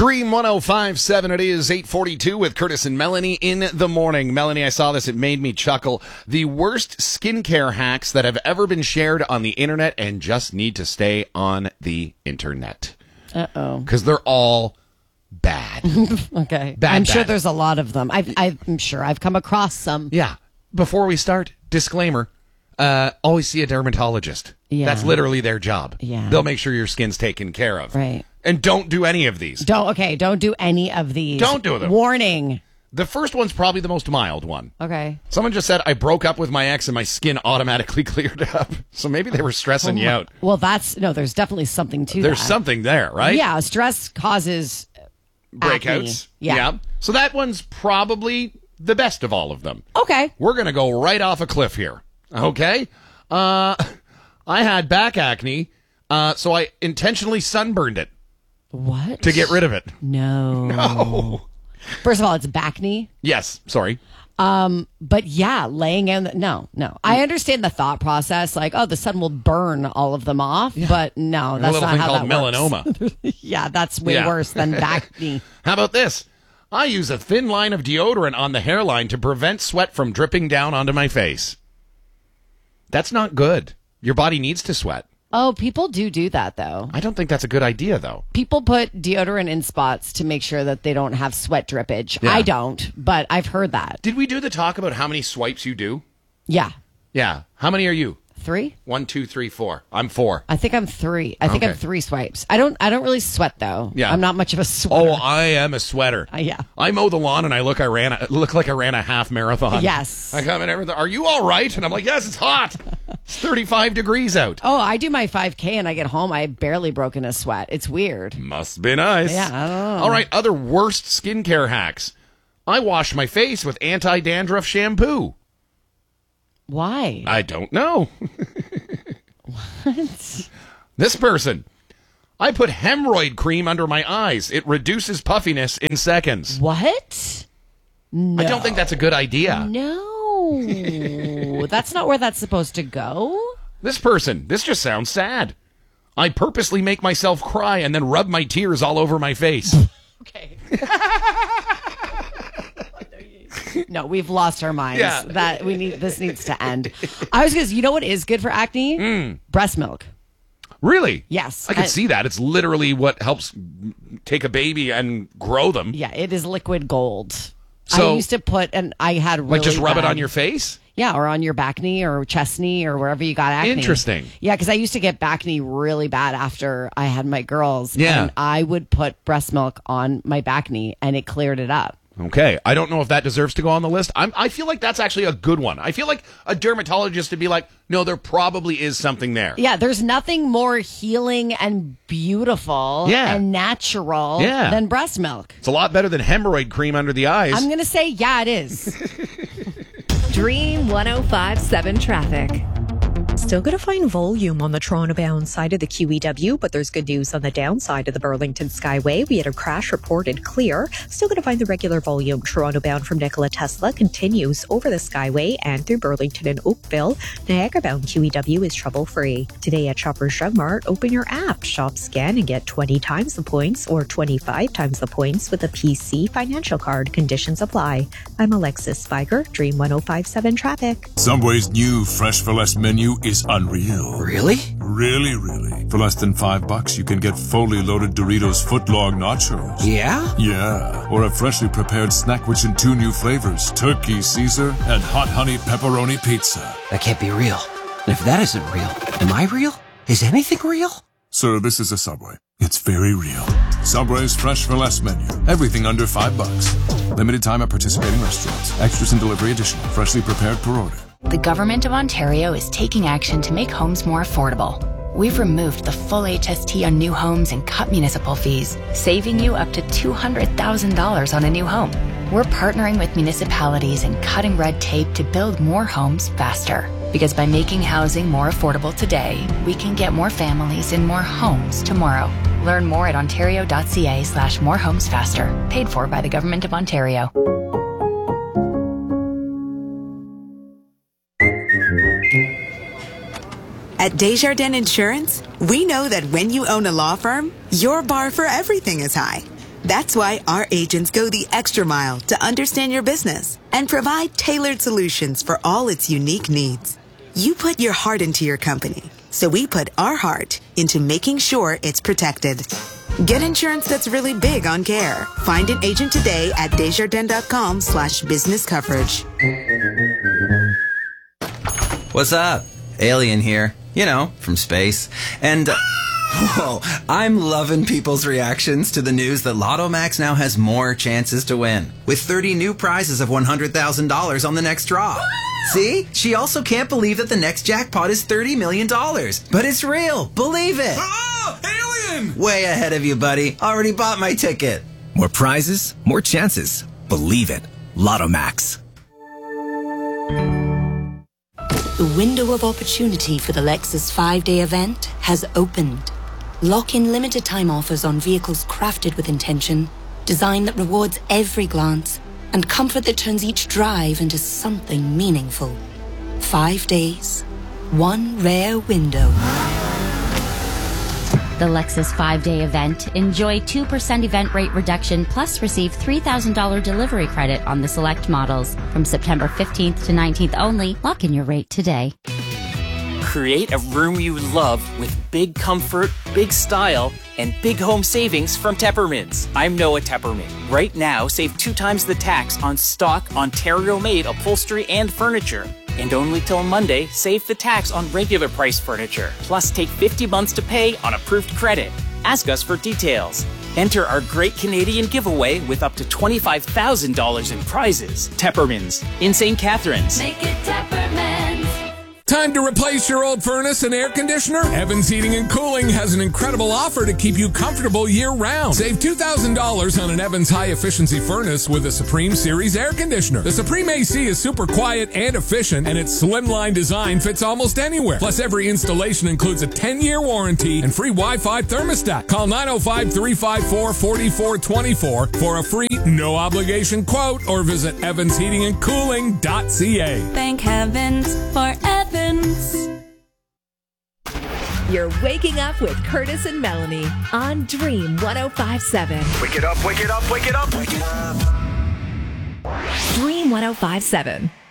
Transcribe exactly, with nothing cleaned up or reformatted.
Dream one oh five point seven, it is eight forty-two with Curtis and Melanie in the morning. Melanie, I saw this. It made me chuckle. The worst skincare hacks that have ever been shared on the internet and just need to stay on the internet. Uh-oh. Because they're all bad. Okay. Bad, I'm sure bad. there's a lot of them. I've, I'm sure I've come across some. Yeah. Before we start, disclaimer, uh, always see a dermatologist. Yeah. That's literally their job. Yeah. They'll make sure your skin's taken care of. Right. And don't do any of these. Don't, okay, don't do any of these. Don't do them. Warning. The first one's probably the most mild one. Okay. Someone just said, I broke up with my ex and my skin automatically cleared up. So maybe they were stressing you out. Well, that's, no, there's definitely something to There's that. something there, right? Yeah, stress causes Breakouts. acne. Yeah. So that one's probably the best of all of them. Okay. We're going to go right off a cliff here. Okay? Uh, I had back acne, uh, so I intentionally sunburned it What? to get rid of it. No. No. First of all, it's back knee. Yes. Sorry. Um, but yeah, laying in the, no, no. I understand the thought process, like, oh, the sun will burn all of them off, but no, a that's little not thing how called that melanoma. works. Yeah, that's way Yeah. worse than back knee. How about this? I use a thin line of deodorant on the hairline to prevent sweat from dripping down onto my face. That's not good. Your body needs to sweat. Oh, people do do that though. I don't think that's a good idea, though. People put deodorant in spots to make sure that they don't have sweat drippage. Yeah. I don't, but I've heard that. Did we do the talk about how many swipes you do? Yeah. Yeah. How many are you? Three? One, two, three, four. I'm four. I think I'm three. I think Okay. I'm three swipes. I don't I don't really sweat though. Yeah. I'm not much of a sweater. Oh, I am a sweater. Uh, yeah. I mow the lawn and I look I ran a, look like I ran a half marathon. Yes. I come in everything. Are you all right? And I'm like, yes, it's hot. It's thirty-five degrees out. Oh, I do my five K and I get home. I barely broken a sweat. It's weird. Must be nice. Yeah, I don't know. All right, other worst skincare hacks. I wash my face with anti-dandruff shampoo. Why? I don't know. What? This person. I put hemorrhoid cream under my eyes. It reduces puffiness in seconds. What? No. I don't think that's a good idea. No. That's not where that's supposed to go. This person. This just sounds sad. I purposely make myself cry and then rub my tears all over my face. Okay. No, we've lost our minds. Yeah. That we need this needs to end. I was gonna you know what is good for acne? Mm. Breast milk. Really? Yes. I can I- see that. It's literally what helps take a baby and grow them. Yeah, it is liquid gold. So- I used to put and I had really Like just rub it bad- on your face? Yeah, or on your back knee or chest knee or wherever you got acne. Interesting. Yeah, because I used to get back knee really bad after I had my girls. Yeah. And I would put breast milk on my back knee and it cleared it up. Okay. I don't know if that deserves to go on the list. I'm, I feel like that's actually a good one. I feel like a dermatologist would be like, no, there probably is something there. Yeah, there's nothing more healing and beautiful Yeah. and natural Yeah. than breast milk. It's a lot better than hemorrhoid cream under the eyes. I'm going to say, yeah, it is. Dream one oh five point seven traffic. Still going to find volume on the Toronto-bound side of the Q E W, but there's good news on the downside of the Burlington Skyway. We had a crash reported clear. Still going to find the regular volume. Toronto-bound from Nikola Tesla continues over the Skyway and through Burlington and Oakville. Niagara-bound Q E W is trouble-free. Today at Shoppers Drug Mart, open your app, shop, scan, and get twenty times the points or twenty-five times the points with a P C financial card. Conditions apply. I'm Alexis Spiker, Dream one oh five point seven traffic. Subway's new Fresh for Less menu is unreal. Really? Really, really. For less than five bucks, you can get fully loaded Doritos footlong nachos. Yeah? Yeah. Or a freshly prepared snack which in two new flavors, turkey Caesar and hot honey pepperoni pizza. That can't be real. And if that isn't real, am I real? Is anything real? Sir, this is a Subway. It's very real. Subway's Fresh for Less menu. Everything under five bucks. Limited time at participating restaurants. Extras and delivery additional. Freshly prepared per order. The Government of Ontario is taking action to make homes more affordable. We've removed the full H S T on new homes and cut municipal fees, saving you up to two hundred thousand dollars on a new home. We're partnering with municipalities and cutting red tape to build more homes faster. Because by making housing more affordable today, we can get more families in more homes tomorrow. Learn more at ontario.ca slash more homes faster. Paid for by the Government of Ontario. At Desjardins Insurance, we know that when you own a law firm, your bar for everything is high. That's why our agents go the extra mile to understand your business and provide tailored solutions for all its unique needs. You put your heart into your company, so we put our heart into making sure it's protected. Get insurance that's really big on care. Find an agent today at Desjardins.com slash business coverage. What's up? Alien here. You know, from space. And... Uh, Whoa, I'm loving people's reactions to the news that Lotto Max now has more chances to win, with thirty new prizes of one hundred thousand dollars on the next draw. See? She also can't believe that the next jackpot is thirty million dollars. But it's real. Believe it. Oh, alien! Way ahead of you, buddy. Already bought my ticket. More prizes, more chances. Believe it. Lotto Max. The window of opportunity for the Lexus five-day event has opened. Lock in limited time offers on vehicles crafted with intention, design that rewards every glance, and comfort that turns each drive into something meaningful. Five days, one rare window. The Lexus five-day event. Enjoy two percent event rate reduction plus receive three thousand dollars delivery credit on the select models. From September fifteenth to nineteenth only. Lock in your rate today. Create a room you love with big comfort, big style, and big home savings from Teppermans. I'm Noah Tepperman. Right now, save two times the tax on stock Ontario-made upholstery and furniture. And only till Monday, save the tax on regular price furniture. Plus, take fifty months to pay on approved credit. Ask us for details. Enter our great Canadian giveaway with up to twenty-five thousand dollars in prizes. Teppermans in Saint Catharines. Make it Teppermans. Time to replace your old furnace and air conditioner? Evans Heating and Cooling has an incredible offer to keep you comfortable year-round. Save two thousand dollars on an Evans high-efficiency furnace with a Supreme Series air conditioner. The Supreme A C is super quiet and efficient, and its slimline design fits almost anywhere. Plus, every installation includes a ten-year warranty and free Wi-Fi thermostat. Call nine oh five, three five four, four four two four for a free, no-obligation quote, or visit evans heating and cooling dot c a. Thank heavens for Evans. You're waking up with Curtis and Melanie on Dream one oh five point seven. Wake it up, wake it up, wake it up, wake it up. Dream one oh five point seven.